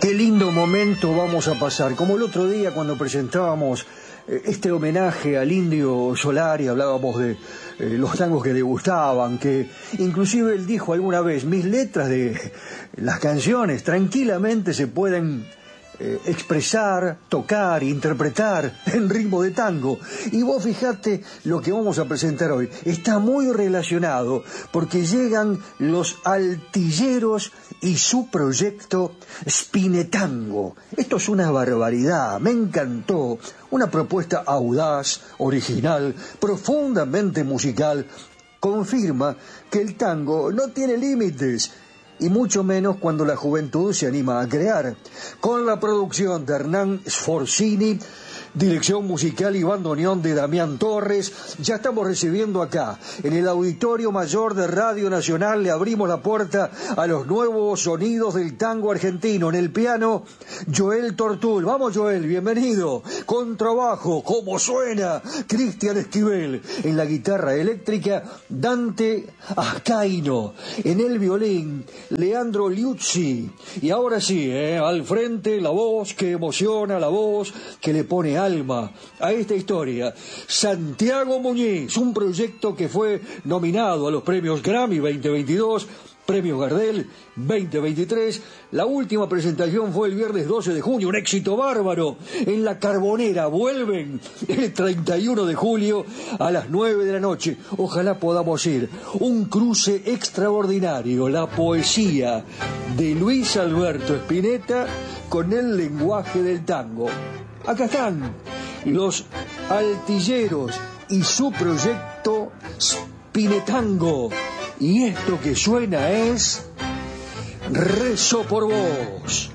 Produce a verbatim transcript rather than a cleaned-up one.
Qué lindo momento vamos a pasar. Como el otro día cuando presentábamos eh, este homenaje al Indio Solari, hablábamos de eh, los tangos que le gustaban, que inclusive él dijo alguna vez, mis letras de las canciones tranquilamente se pueden eh, expresar, tocar, interpretar en ritmo de tango. Y vos fijate lo que vamos a presentar hoy. Está muy relacionado porque llegan los Altilleros y su proyecto Spinetango. Esto es una barbaridad, me encantó. Una propuesta audaz, original, profundamente musical. Confirma que el tango no tiene límites, y mucho menos cuando la juventud se anima a crear. Con la producción de Hernán Sforzini, dirección musical y bandoneón de Damián Torres, ya estamos recibiendo acá, en el Auditorio Mayor de Radio Nacional, le abrimos la puerta a los nuevos sonidos del tango argentino. En el piano, Joel Tortul. Vamos, Joel, bienvenido. Contrabajo, ¿cómo suena? Cristian Esquivel. En la guitarra eléctrica, Dante Ascaino. En el violín, Leandro Liuzzi. Y ahora sí, ¿eh? al frente, la voz que emociona, la voz que le pone alma a esta historia, Santiago Muñiz, un proyecto que fue nominado a los premios Grammy veinte veintidós, premios Gardel veinte veintitrés. La última presentación fue el viernes doce de junio, un éxito bárbaro. En la Carbonera vuelven el treinta y uno de julio a las nueve de la noche. Ojalá podamos ir. Un cruce extraordinario, la poesía de Luis Alberto Spinetta con el lenguaje del tango. Acá están los Altilleros y su proyecto Spinetango. Y esto que suena es Rezo por Vos.